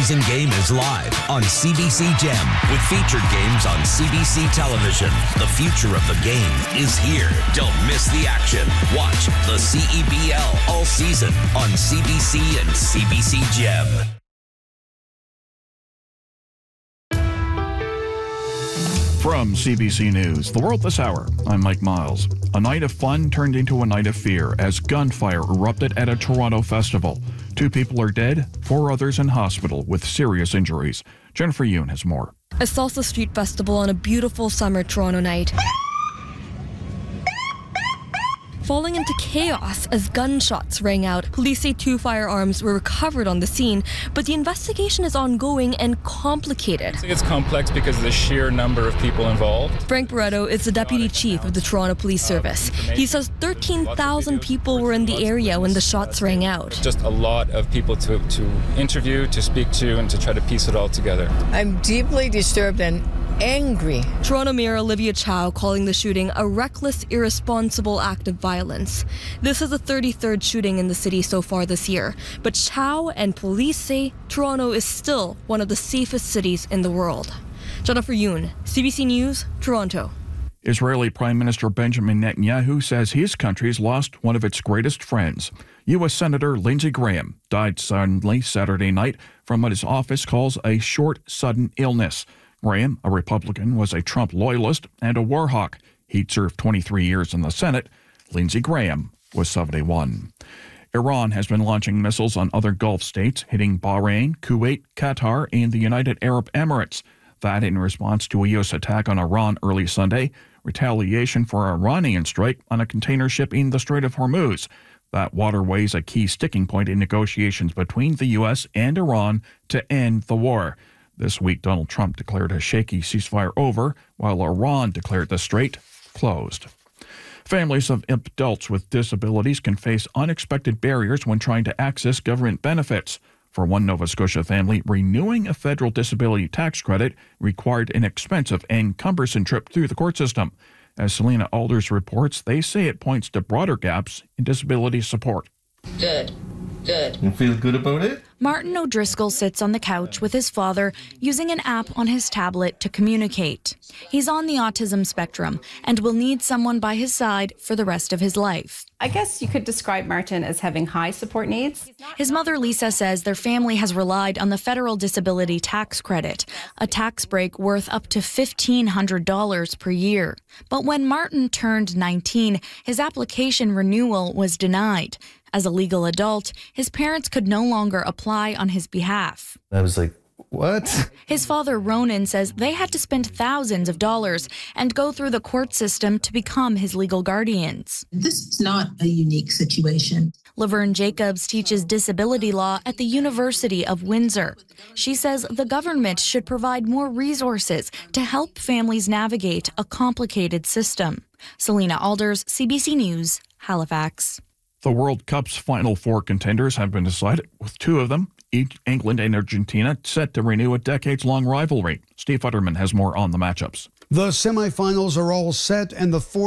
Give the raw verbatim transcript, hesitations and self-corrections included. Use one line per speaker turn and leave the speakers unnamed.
season game is live on C B C Gem with featured games on C B C television. The future of the game is here. Don't miss the action. Watch the C E B L all season on C B C and C B C Gem.
From C B C News, The World This Hour, I'm Mike Miles. A night of fun turned into a night of fear as gunfire erupted at a Toronto festival. Two people are dead, four others in hospital with serious injuries. Jennifer Yoon has more.
A salsa street festival on a beautiful summer Toronto night, falling into chaos as gunshots rang out. Police say two firearms were recovered on the scene, but the investigation is ongoing and complicated.
I think it's complex because of the sheer number of people involved.
Frank Barretto is the deputy chief of the Toronto Police Service. He says thirteen thousand people were in the area when the shots rang out.
Just a lot of people to, to interview, to speak to, and to try to piece it all together.
I'm deeply disturbed and angry.
Toronto Mayor Olivia Chow calling the shooting a reckless, irresponsible act of violence. This is the thirty-third shooting in the city so far this year, but Chow and police say Toronto is still one of the safest cities in the world. Jennifer Yoon, C B C News, Toronto.
Israeli Prime Minister Benjamin Netanyahu says his country's lost one of its greatest friends. U S Senator Lindsey Graham died suddenly Saturday night from what his office calls a short, sudden illness. Graham, a Republican, was a Trump loyalist and a war hawk. He'd served twenty-three years in the Senate. Lindsey Graham was seventy-one. Iran has been launching missiles on other Gulf states, hitting Bahrain, Kuwait, Qatar, and the United Arab Emirates. That in response to a U S attack on Iran early Sunday, retaliation for an Iranian strike on a container ship in the Strait of Hormuz. That waterway is a key sticking point in negotiations between the U S and Iran to end the war. This week, Donald Trump declared a shaky ceasefire over, while Iran declared the strait closed. Families of adults with disabilities can face unexpected barriers when trying to access government benefits. For one Nova Scotia family, renewing a federal disability tax credit required an expensive and cumbersome trip through the court system. As Selena Alders reports, they say it points to broader gaps in disability support.
Good. Good.
You feel good about it?
Martin O'Driscoll sits on the couch with his father using an app on his tablet to communicate. He's on the autism spectrum and will need someone by his side for the rest of his life.
I guess you could describe Martin as having high support needs.
His mother, Lisa, says their family has relied on the federal disability tax credit, a tax break worth up to fifteen hundred dollars per year. But when Martin turned nineteen, his application renewal was denied. As a legal adult, his parents could no longer apply on his behalf.
I was like, what?
His father, Ronan, says they had to spend thousands of dollars and go through the court system to become his legal guardians.
This is not a unique situation.
Laverne Jacobs teaches disability law at the University of Windsor. She says the government should provide more resources to help families navigate a complicated system. Selena Alders, C B C News, Halifax.
The World Cup's Final Four contenders have been decided, with two of them, England and Argentina, set to renew a decades-long rivalry. Steve Futterman has more on the matchups.
The semifinals are all set, and the four